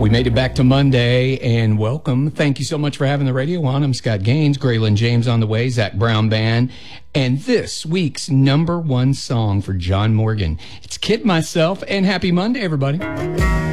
We made it back to Monday, and welcome. Thank you so much for having the radio on. I'm Scott Gaines, Graylin James on the way, Zach Brown Band, and this week's #1 song for John Morgan. It's Kid Myself, and happy Monday, everybody.